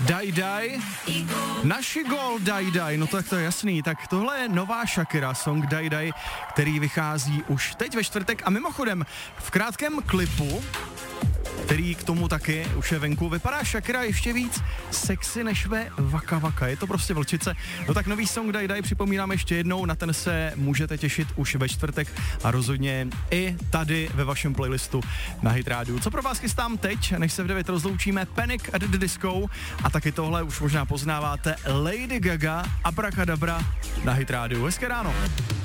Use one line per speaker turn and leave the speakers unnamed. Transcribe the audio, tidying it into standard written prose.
Dai Dai. Naši gol Dai Dai, no tak to je jasný. Tak tohle je nová Shakira, song Dai Dai, který vychází už teď ve čtvrtek a mimochodem v krátkém klipu, který k tomu taky už je venku, vypadá Shakira ještě víc sexy než ve Waka Waka. Je to prostě vlčice. No tak nový song Dai Dai připomínám ještě jednou, na ten se můžete těšit už ve čtvrtek a rozhodně i tady ve vašem playlistu na Hit Radio. Co pro vás chystám teď, než se v 9 rozloučíme, Panic at the Disco a taky tohle už možná poznáváte, Lady Gaga, Abracadabra na Hit Radio. Hezké ráno.